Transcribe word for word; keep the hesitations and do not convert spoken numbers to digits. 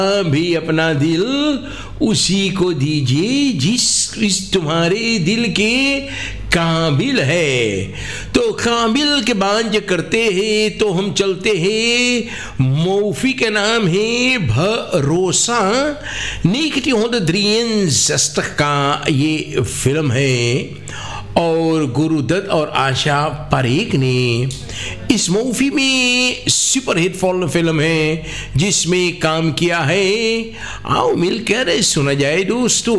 भी अपना दिल उसी को दीजिए जिस तुम्हारे दिल के काबिल है। तो काबिल के बांझ करते हैं तो हम चलते हैं। मूवी का नाम है भरोसा। निकटी होंद द्रियन जस्तक का ये फिल्म है और गुरुदत्त और आशा परेख ने इस मूवी में सुपर हिट फिल्म है जिसमें काम किया है। आओ मिलकर सुना जाए दोस्तों।